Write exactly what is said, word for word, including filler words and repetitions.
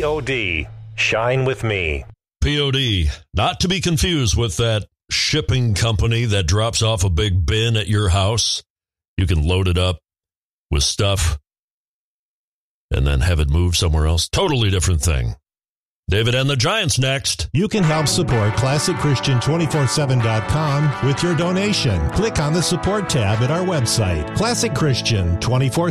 P O D. Shine with me. P O D, not to be confused with that shipping company that drops off a big bin at your house. You can load it up with stuff and then have it moved somewhere else. Totally different thing. David and the Giants next. You can help support Classic Christian two four seven dot com with your donation. Click on the support tab at our website, Classic Christian two four